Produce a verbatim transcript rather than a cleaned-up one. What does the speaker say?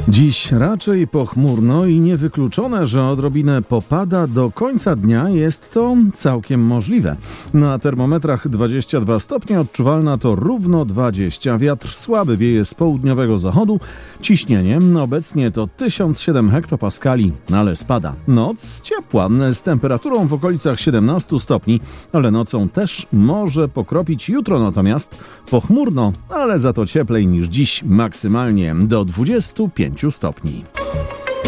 Dziś raczej pochmurno i niewykluczone, że odrobinę popada do końca dnia, jest to całkiem możliwe. Na termometrach dwadzieścia dwa stopnie, odczuwalna to równo dwadzieścia. Wiatr słaby wieje z południowego zachodu. Ciśnienie obecnie to tysiąc siedem hektopaskali, ale spada. Noc ciepła, z temperaturą w okolicach siedemnaście stopni, ale nocą też może pokropić. Jutro natomiast pochmurno, ale za to cieplej niż dziś, maksymalnie do dwudziestu pięciu stopni.